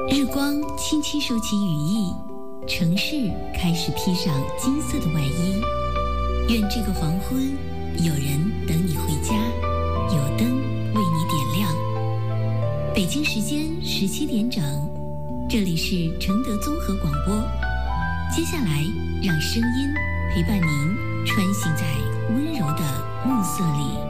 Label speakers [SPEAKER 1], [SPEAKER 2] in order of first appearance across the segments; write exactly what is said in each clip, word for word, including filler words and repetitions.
[SPEAKER 1] 日光轻轻收起羽翼，城市开始披上金色的外衣。愿这个黄昏，有人等你回家，有灯为你点亮。北京时间十七点整，这里是承德综合广播。接下来，让声音陪伴您穿行在温柔的暮色里。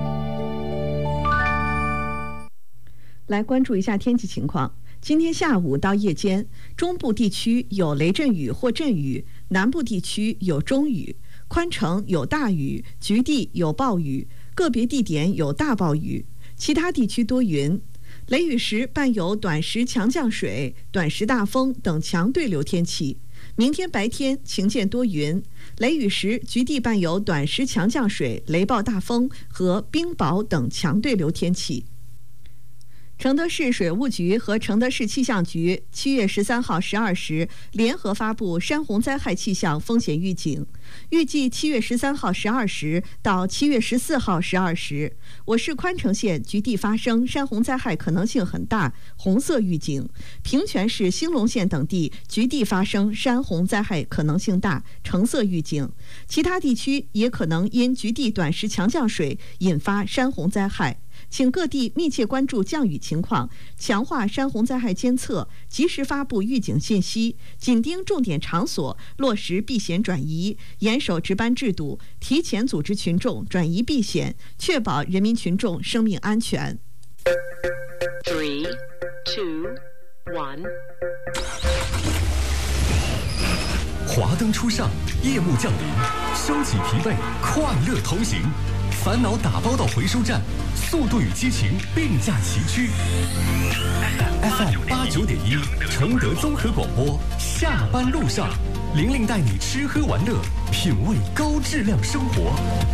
[SPEAKER 2] 来关注一下天气情况。今天下午到夜间，中部地区有雷阵雨或阵雨，南部地区有中雨，宽城有大雨，局地有暴雨，个别地点有大暴雨，其他地区多云。雷雨时伴有短时强降水、短时大风等强对流天气。明天白天晴间多云，雷雨时局地伴有短时强降水、雷暴大风和冰雹等强对流天气。承德市水务局和承德市气象局七月十三号十二时联合发布山洪灾害气象风险预警，预计七月十三号十二时到七月十四号十二时，我市宽城县局地发生山洪灾害可能性很大，红色预警；平泉市兴隆县等地局地发生山洪灾害可能性大，橙色预警。其他地区也可能因局地短时强降水引发山洪灾害。请各地密切关注降雨情况，强化山洪灾害监测，及时发布预警信息，紧盯重点场所，落实避险转移，严守值班制度，提前组织群众转移避险，确保人民群众生命安全。
[SPEAKER 3] Three, two, one。
[SPEAKER 4] 华灯初上，夜幕降临，收起疲惫，快乐同行。烦恼打包到回收站，速度与激情并驾齐驱。F M 八九点一，承德综合广播，下班路上，玲玲带你吃喝玩乐，品味高质量生活。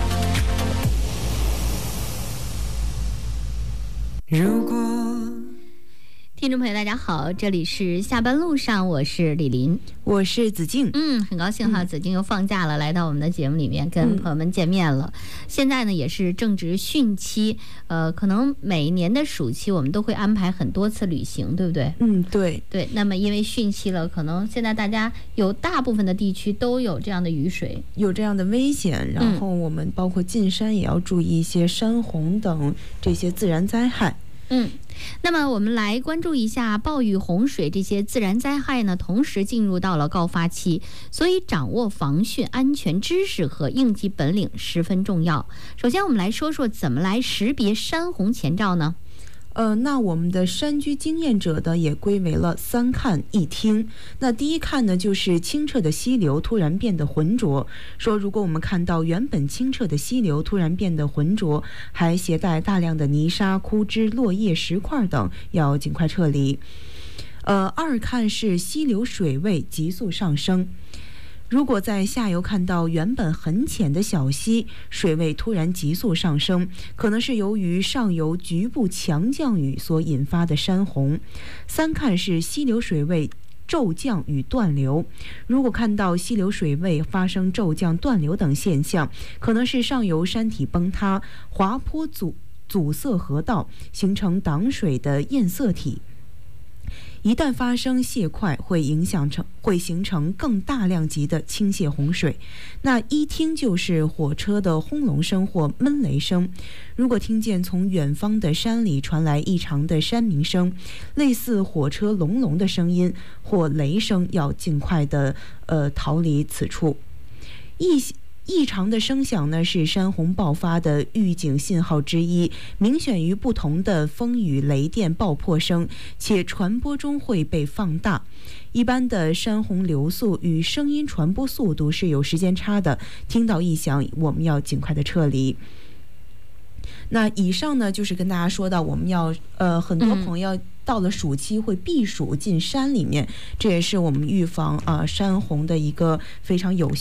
[SPEAKER 5] 如果
[SPEAKER 1] 听众朋友大家好，这里是下班路上，我是李林，
[SPEAKER 5] 我是子静。
[SPEAKER 1] 嗯，很高兴哈，嗯、子静又放假了，来到我们的节目里面跟朋友们见面了。嗯、现在呢也是正值汛期，呃，可能每一年的暑期我们都会安排很多次旅行，对不对？
[SPEAKER 5] 嗯，对
[SPEAKER 1] 对。那么因为汛期了，可能现在大家有大部分的地区都有这样的雨水，
[SPEAKER 5] 有这样的危险。然后我们包括进山也要注意一些山洪等这些自然灾害。
[SPEAKER 1] 嗯，那么我们来关注一下暴雨、洪水这些自然灾害呢，同时进入到了高发期，所以掌握防汛安全知识和应急本领十分重要。首先，我们来说说怎么来识别山洪前兆呢？
[SPEAKER 5] 呃，那我们的山居经验者的也归为了三看一听。那第一看呢，就是清澈的溪流突然变得浑浊。说如果我们看到原本清澈的溪流突然变得浑浊，还携带大量的泥沙、枯枝、落叶、石块等，要尽快撤离。呃，二看是溪流水位急速上升。如果在下游看到原本很浅的小溪水位突然急速上升，可能是由于上游局部强降雨所引发的山洪。三看是溪流水位骤降与断流。如果看到溪流水位发生骤降、断流等现象，可能是上游山体崩塌、滑坡阻阻塞河道，形成挡水的堰塞体。一旦发生泄块，会影响成会形成更大量级的倾泻洪水。那一听就是火车的轰隆声或闷雷声。如果听见从远方的山里传来异常的山鸣声，类似火车隆隆的声音或雷声，要尽快的呃逃离此处。异异常的声响呢，是山洪爆发的预警信号之一，明显于不同的风雨、雷电、爆破声，且传播中会被放大。一般的山洪流速与声音传播速度是有时间差的，听到异响，我们要尽快的撤离。那以上呢，就是跟大家说到，我们要呃，很多朋友到了暑期会避暑进山里面，这也是我们预防啊、呃、山洪的一个非常有效